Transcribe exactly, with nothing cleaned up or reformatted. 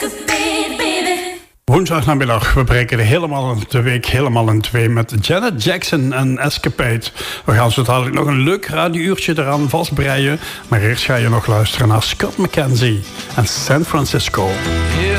Woensdagnamiddag, we breken de helemaal de week helemaal in twee met Janet Jackson en Escapade. We gaan zo dadelijk nog een leuk radiouurtje eraan vastbreien. Maar eerst ga je nog luisteren naar Scott McKenzie en San Francisco.